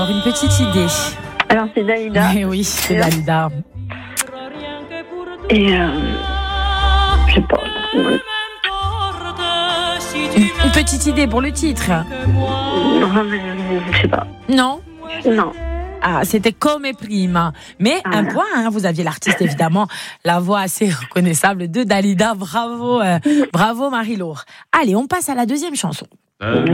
Alors, une petite idée. Alors, c'est Dalida. Eh oui, c'est Dalida. Et je sais pas. Une petite idée pour le titre. Non, mais je sais pas. Non? Non. Ah, c'était Come Prima. Mais un point, hein, vous aviez l'artiste, évidemment, la voix assez reconnaissable de Dalida. Bravo, bravo Marie-Laure. Allez, on passe à la deuxième chanson.